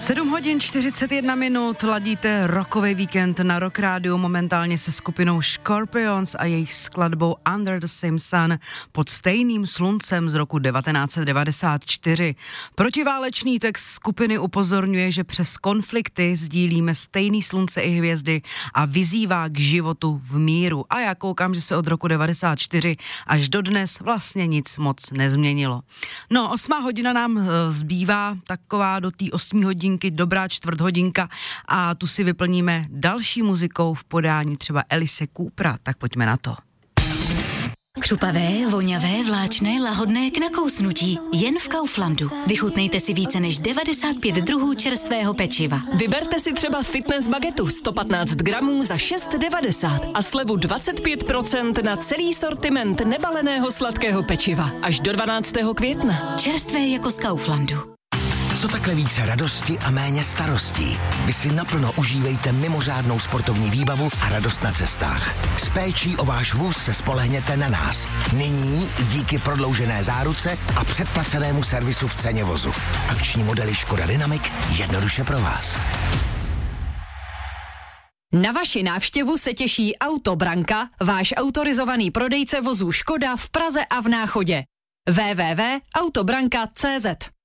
7 hodin 41 minut, ladíte rockový víkend na Rock Rádiu, momentálně se skupinou Scorpions a jejich skladbou Under the Same Sun, pod stejným sluncem z roku 1994. Protiválečný text skupiny upozorňuje, že přes konflikty sdílíme stejný slunce i hvězdy a vyzývá k životu v míru. A já koukám, že se od roku 94 až do dnes vlastně nic moc nezměnilo. No, 8 hodina nám zbývá, taková do té 8 hodinky dobrá čtvrthodinka a tu si vyplníme další muzikou v podání třeba Alice Coopera, tak pojďme na to. Křupavé, voňavé, vláčné, lahodné k nakousnutí. Jen v Kauflandu. Vychutnejte si více než 95 druhů čerstvého pečiva. Vyberte si třeba fitness bagetu 115 gramů za 6,90 a slevu 25% na celý sortiment nebaleného sladkého pečiva. Až do 12. května. Čerstvé jako z Kauflandu. Co takhle více radosti a méně starostí? Vy si naplno užívejte mimořádnou sportovní výbavu a radost na cestách. S péčí o váš vůz se spolehněte na nás. Nyní i díky prodloužené záruce a předplacenému servisu v ceně vozu. Akční modely Škoda Dynamic jednoduše pro vás. Na vaši návštěvu se těší Autobranka, váš autorizovaný prodejce vozů Škoda v Praze a v Náchodě. www.autobranka.cz